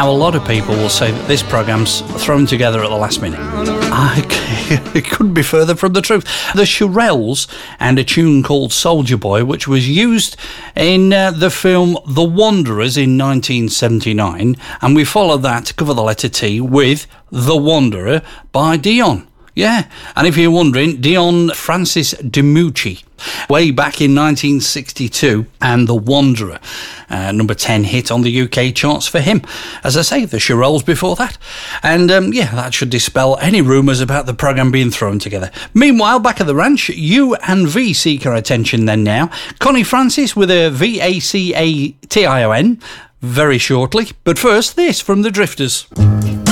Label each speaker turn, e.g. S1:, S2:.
S1: Now, a lot of people will say that this programme's thrown together at the last minute. It couldn't be further from the truth. The Shirelles and a tune called Soldier Boy, which was used in the film The Wanderers in 1979, and we followed that to cover the letter T with The Wanderer by Dion. Yeah, and if you're wondering, Dion Francis DiMucci, way back in 1962, and The Wanderer, number 10 hit on the UK charts for him. As I say, the Shirelles before that. And that should dispel any rumours about the programme being thrown together. Meanwhile, back at the ranch, U and V seek our attention then now. Connie Francis with a VACATION very shortly. But first, this from the Drifters.